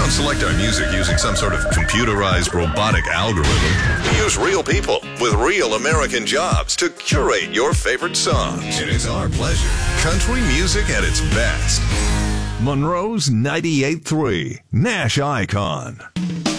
don't select our music using some sort of computerized robotic algorithm. We use real people with real American jobs to curate your favorite songs. It is our pleasure. Country music at its best. Monroe's 98.3 Nash Icon.